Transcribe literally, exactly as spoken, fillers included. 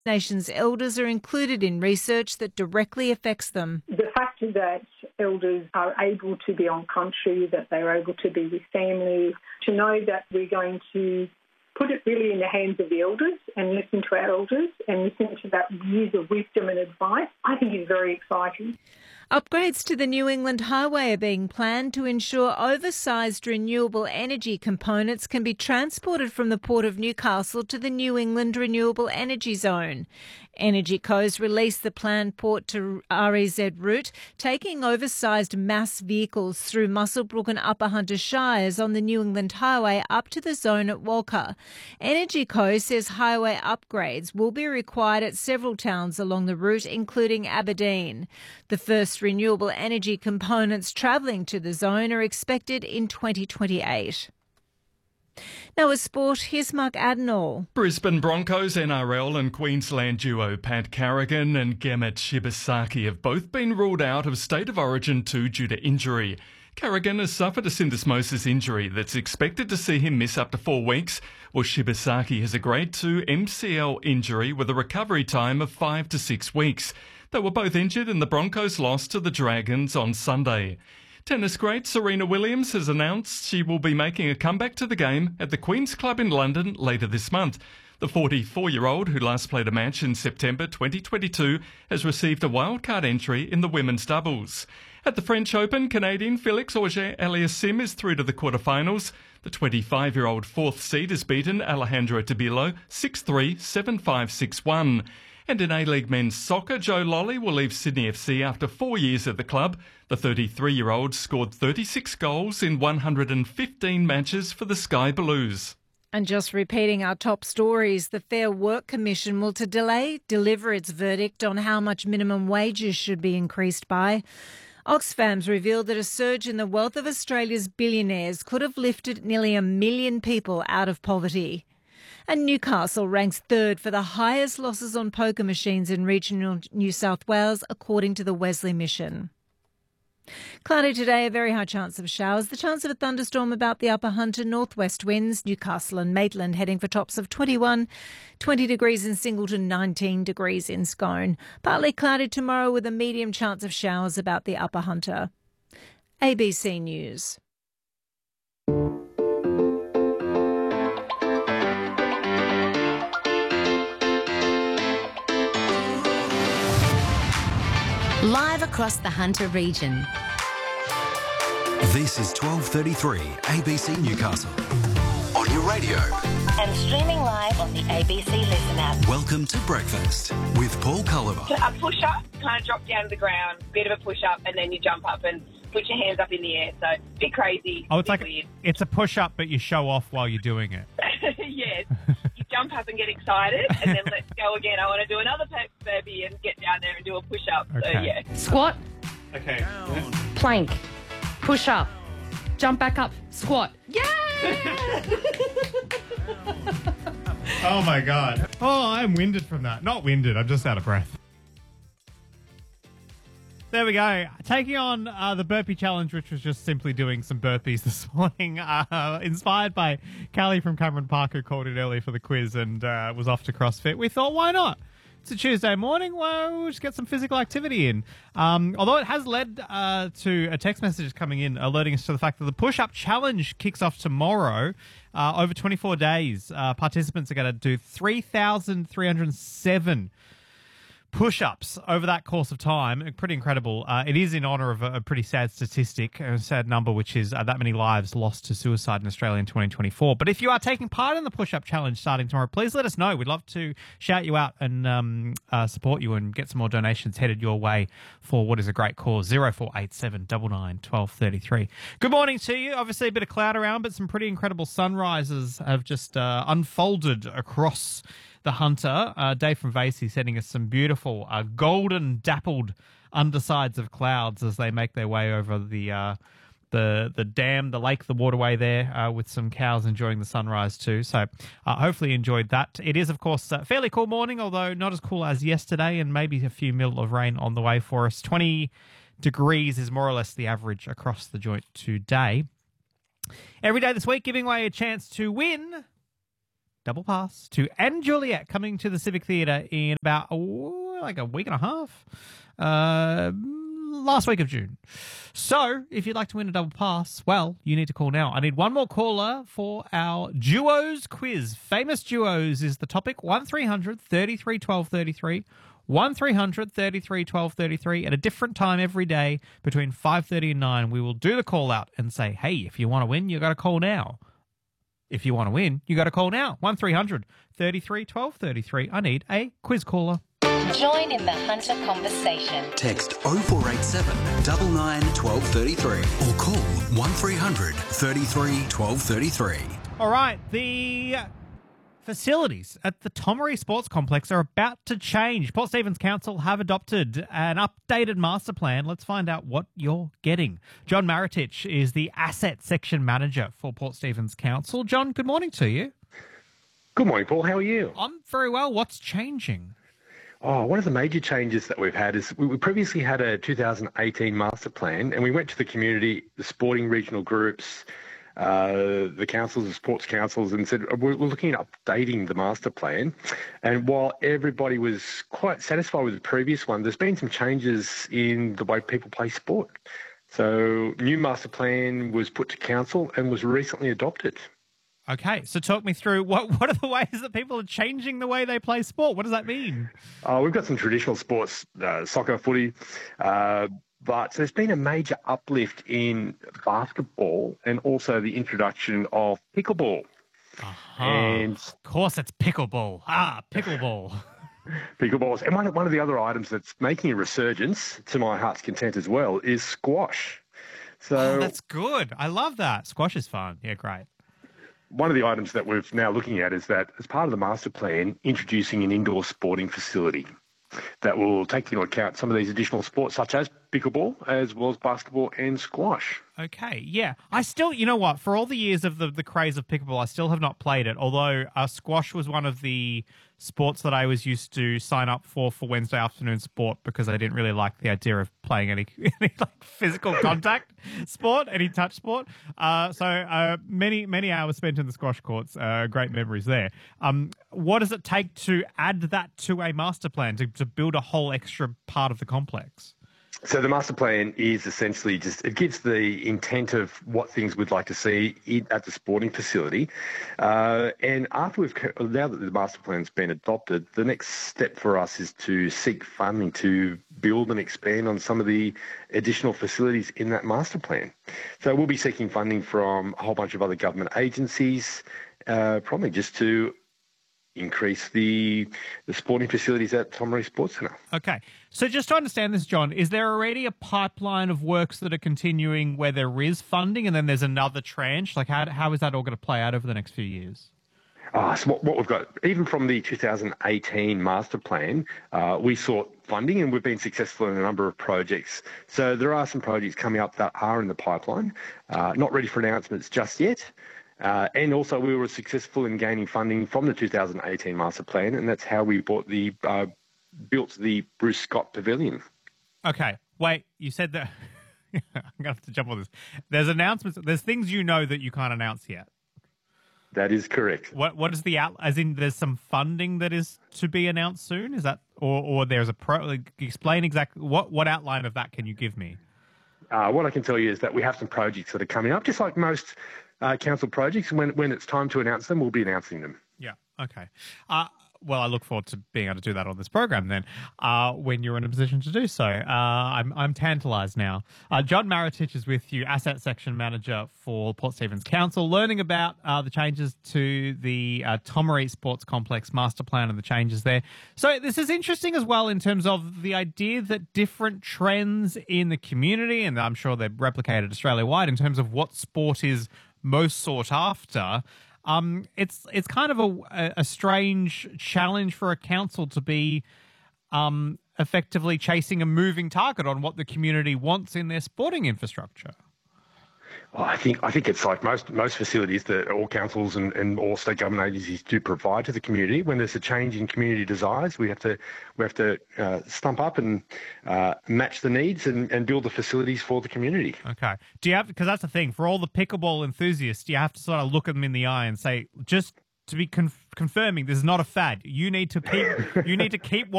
Nations elders are included in research that directly affects them. The fact that elders are able to be on country, that they're able to be with family, to know that we're going to put it really in the hands of the elders and listen to our elders and listen to that years of wisdom and advice, I think is very exciting. Upgrades to the New England Highway are being planned to ensure oversized renewable energy components can be transported from the Port of Newcastle to the New England Renewable Energy Zone. EnergyCo's released the planned port to R E Z route, taking oversized mass vehicles through Muswellbrook and Upper Hunter Shires on the New England Highway up to the zone at Walker. EnergyCo says highway upgrades will be required at several towns along the route, including Aberdeen. The first renewable energy components travelling to the zone are expected in twenty twenty-eight. Now with sport, here's Mark Adenall. Brisbane Broncos N R L and Queensland duo Pat Carrigan and Gemet Shibasaki have both been ruled out of State of Origin two due to injury. Carrigan has suffered a syndesmosis injury that's expected to see him miss up to four weeks, while Shibasaki has a grade two M C L injury with a recovery time of five to six weeks. They were both injured and the Broncos lost to the Dragons on Sunday. Tennis great Serena Williams has announced she will be making a comeback to the game at the Queen's Club in London later this month. The forty-four-year-old, who last played a match in September twenty twenty-two, has received a wildcard entry in the women's doubles. At the French Open, Canadian Felix Auger-Aliassime is through to the quarterfinals. The twenty-five-year-old fourth seed has beaten Alejandro Tabilo six three, seven five, six one. And in A-League men's soccer, Joe Lolly will leave Sydney F C after four years at the club. The thirty-three-year-old scored thirty-six goals in one hundred fifteen matches for the Sky Blues. And just repeating our top stories, the Fair Work Commission will to delay deliver its verdict on how much minimum wages should be increased by. Oxfam's revealed that a surge in the wealth of Australia's billionaires could have lifted nearly a million people out of poverty. And Newcastle ranks third for the highest losses on poker machines in regional New South Wales, according to the Wesley Mission. Cloudy today, a very high chance of showers. The chance of a thunderstorm about the Upper Hunter, northwest winds. Newcastle and Maitland heading for tops of twenty-one, twenty degrees in Singleton, nineteen degrees in Scone. Partly cloudy tomorrow with a medium chance of showers about the Upper Hunter. A B C News. Live across the Hunter region. This is twelve thirty-three A B C Newcastle. On your radio. And streaming live on the A B C Listen app. Welcome to Breakfast with Paul Culliver. A push-up, kind of drop down to the ground, bit of a push-up, and then you jump up and put your hands up in the air. So, a bit crazy. Oh, it's like weird. It's a push-up, but you show off while you're doing it. Yes. You jump up and get excited, and then let's go again. I want to do another burpee and get down there and do a push-up. Okay. So, yeah. Squat, Okay. plank, push up, jump back up, squat. Yay! Oh, my God. Oh, I'm winded from that. Not winded, I'm just out of breath. There we go. Taking on uh, the burpee challenge, which was just simply doing some burpees this morning, uh, inspired by Callie from Cameron Park, who called in early for the quiz and uh, was off to CrossFit. We thought, why not? It's a Tuesday morning. Well, we'll just get some physical activity in. Um, although it has led uh, to a text message coming in alerting us to the fact that the push-up challenge kicks off tomorrow. Uh, over twenty-four days, uh, participants are going to do three thousand three hundred seven push-ups over that course of time. Pretty incredible. Uh, it is in honour of a, a pretty sad statistic, a sad number, which is uh, that many lives lost to suicide in Australia in twenty twenty-four. But if you are taking part in the push-up challenge starting tomorrow, please let us know. We'd love to shout you out and um, uh, support you and get some more donations headed your way for what is a great cause. zero four eight seven nine nine one two three three. Good morning to you. Obviously a bit of cloud around, but some pretty incredible sunrises have just uh, unfolded across the Hunter. uh, Dave from Vasey sending us some beautiful uh, golden dappled undersides of clouds as they make their way over the uh, the the dam, the lake, the waterway there, uh, with some cows enjoying the sunrise too. So uh, hopefully you enjoyed that. It is, of course, a fairly cool morning, although not as cool as yesterday, and maybe a few mil of rain on the way for us. twenty degrees is more or less the average across the joint today. Every day this week, giving away a chance to win double pass to And Juliet coming to the Civic Theatre in about oh, like a week and a half. Uh, last week of June. So, if you'd like to win a double pass, well, you need to call now. I need one more caller for our duos quiz. Famous duos is the topic. one three hundred thirty-three twelve thirty-three. one three hundred thirty-three twelve thirty-three at a different time every day between five thirty and nine. We will do the call out and say, hey, if you want to win, you got to call now. If you want to win, you got to call now. one three hundred thirty-three twelve thirty-three. I need a quiz caller. Join in the Hunter conversation. Text oh four eight seven, nine nine, one two three three or call one three hundred thirty-three twelve thirty-three. All right, the facilities at the Tomaree Sports Complex are about to change. Port Stephens Council have adopted an updated master plan. Let's find out what you're getting. John Maritich is the Asset Section Manager for Port Stephens Council. John, good morning to you. Good morning, Paul. How are you? I'm very well. What's changing? Oh, one of the major changes that we've had is we we previously had a two thousand eighteen master plan, and we went to the community, the sporting regional groups, uh, the councils, the sports councils, and said, we're, we're looking at updating the master plan. And while everybody was quite satisfied with the previous one, there's been some changes in the way people play sport. So new master plan was put to council and was recently adopted. Okay, so talk me through what what are the ways that people are changing the way they play sport? What does that mean? Uh, we've got some traditional sports, uh, soccer, footy, uh, but there's been a major uplift in basketball and also the introduction of pickleball. Uh-huh. And of course, it's pickleball. Ah, pickleball. Pickleballs. And one, one of the other items that's making a resurgence, to my heart's content as well, is squash. So oh, that's good. I love that. Squash is fun. Yeah, great. One of the items that we're now looking at is that, as part of the master plan, introducing an indoor sporting facility that will take into account some of these additional sports, such as pickleball, as well as basketball and squash. Okay, yeah. I still, you know what, for all the years of the, the craze of pickleball, I still have not played it, although uh, squash was one of the sports that I was used to sign up for for Wednesday afternoon sport because I didn't really like the idea of playing any, any like physical contact sport, any touch sport. Uh, so uh, many, many hours spent in the squash courts, uh, great memories there. Um, what does it take to add that to a master plan, to, to build a whole extra part of the complex? So the master plan is essentially just, it gives the intent of what things we'd like to see in, at the sporting facility. Uh, and after we've, now that the master plan's been adopted, the next step for us is to seek funding to build and expand on some of the additional facilities in that master plan. So we'll be seeking funding from a whole bunch of other government agencies, uh, probably just to increase the the sporting facilities at Tomaree Sports Centre. Okay. So just to understand this, John, is there already a pipeline of works that are continuing where there is funding and then there's another tranche? Like how how is that all going to play out over the next few years? Uh, so what, what we've got, even from the two thousand eighteen master plan, uh, we sought funding and we've been successful in a number of projects. So there are some projects coming up that are in the pipeline, uh, not ready for announcements just yet. Uh, and also we were successful in gaining funding from the two thousand eighteen master plan, and that's how we bought the uh, built the Bruce Scott Pavilion. Okay, wait, you said that. I'm going to have to jump on this. There's announcements, there's things you know that you can't announce yet. That is correct. What What is the out, as in there's some funding that is to be announced soon? Is that, or, or there's a pro, like, explain exactly, what, what outline of that can you give me? Uh, what I can tell you is that we have some projects that are coming up, just like most Uh, council projects, and when when it's time to announce them, we'll be announcing them. Yeah, okay. Uh, well, I look forward to being able to do that on this program then, uh, when you're in a position to do so. Uh, I'm I'm tantalised now. Uh, John Maritich is with you, Asset Section Manager for Port Stephens Council, learning about uh, the changes to the uh, Tomaree Sports Complex Master Plan and the changes there. So this is interesting as well in terms of the idea that different trends in the community, and I'm sure they're replicated Australia-wide, in terms of what sport is most sought after. Um, it's it's kind of a, a strange challenge for a council to be um, effectively chasing a moving target on what the community wants in their sporting infrastructure. Well, I think I think it's like most most facilities that all councils and, and all state government agencies do provide to the community. When there's a change in community desires, we have to we have to uh, stump up and uh, match the needs and, and build the facilities for the community. Okay. Do you have, because that's the thing, for all the pickleball enthusiasts, you have to sort of look at them in the eye and say, just to be conf- confirming this is not a fad. You need to keep you need to keep